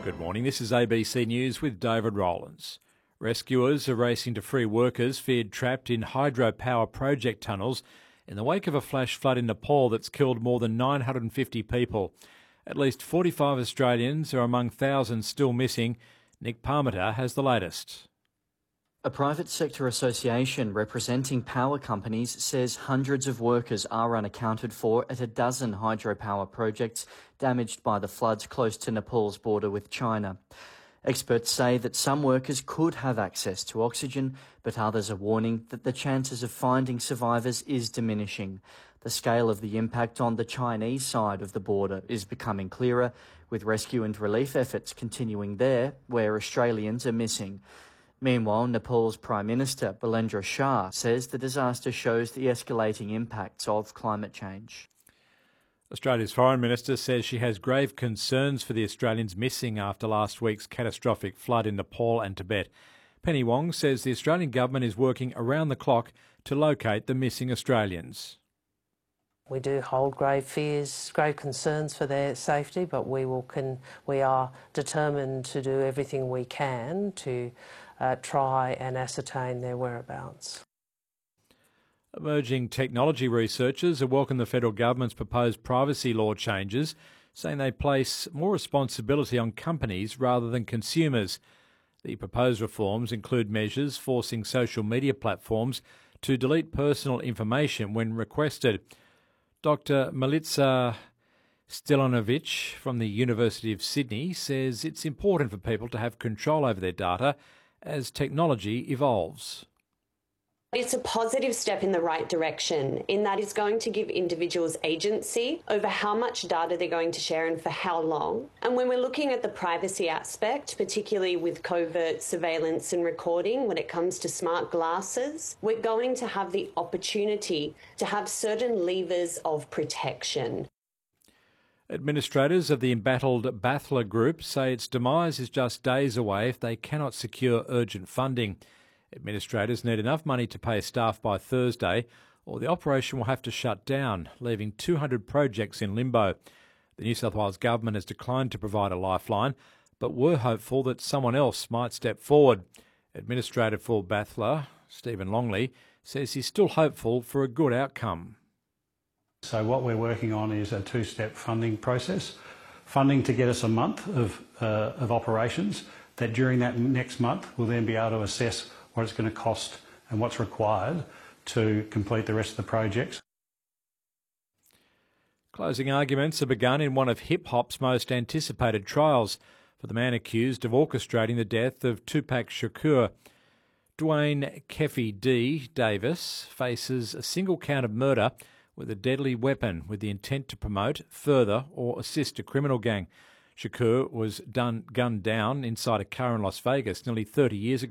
Good morning, this is ABC News with David Rowlands. Rescuers are racing to free workers feared trapped in hydropower project tunnels in the wake of a flash flood in Nepal that's killed more than 950 people. At least 45 Australians are among thousands still missing. Nick Parmenter has the latest. A private sector association representing power companies says hundreds of workers are unaccounted for at a dozen hydropower projects damaged by the floods close to Nepal's border with China. Experts say that some workers could have access to oxygen, but others are warning that the chances of finding survivors is diminishing. The scale of the impact on the Chinese side of the border is becoming clearer, with rescue and relief efforts continuing there, where Australians are missing. Meanwhile, Nepal's Prime Minister, Bilendra Shah, says the disaster shows the escalating impacts of climate change. Australia's Foreign Minister says she has grave concerns for the Australians missing after last week's catastrophic flood in Nepal and Tibet. Penny Wong says the Australian government is working around the clock to locate the missing Australians. We do hold grave fears, grave concerns for their safety, but we are determined to do everything we can to try and ascertain their whereabouts. Emerging technology researchers have welcomed the federal government's proposed privacy law changes, saying they place more responsibility on companies rather than consumers. The proposed reforms include measures forcing social media platforms to delete personal information when requested. Dr. Milica Stilanovic from the University of Sydney says it's important for people to have control over their data as technology evolves. It's a positive step in the right direction in that it's going to give individuals agency over how much data they're going to share and for how long. And when we're looking at the privacy aspect, particularly with covert surveillance and recording, when it comes to smart glasses, we're going to have the opportunity to have certain levers of protection. Administrators of the embattled Bathla Group say its demise is just days away if they cannot secure urgent funding. Administrators need enough money to pay staff by Thursday, or the operation will have to shut down, leaving 200 projects in limbo. The New South Wales government has declined to provide a lifeline, but were hopeful that someone else might step forward. Administrator for Bathla, Stephen Longley, says he's still hopeful for a good outcome. So what we're working on is a two-step funding process. Funding to get us a month of operations, that during that next month we'll then be able to assess what it's going to cost and what's required to complete the rest of the projects. Closing arguments have begun in one of hip-hop's most anticipated trials for the man accused of orchestrating the death of Tupac Shakur. Dwayne Keffe D. Davis faces a single count of murder with a deadly weapon with the intent to promote, further or assist a criminal gang. Shakur was gunned down inside a car in Las Vegas nearly 30 years ago.